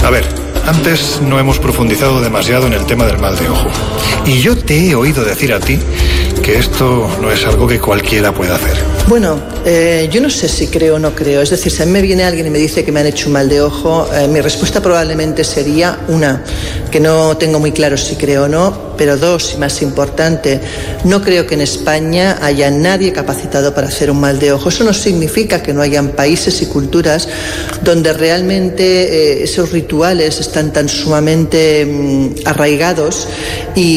A ver, antes no hemos profundizado demasiado en el tema del mal de ojo. Y yo te he oído decir a ti que esto no es algo que cualquiera pueda hacer. Bueno, yo no sé si creo o no creo. Es decir, si a mí me viene alguien y me dice que me han hecho un mal de ojo, mi respuesta probablemente sería una, que no tengo muy claro si creo o no, pero dos, y más importante, no creo que en España haya nadie capacitado para hacer un mal de ojo. Eso no significa que no hayan países y culturas donde realmente esos rituales están tan sumamente arraigados y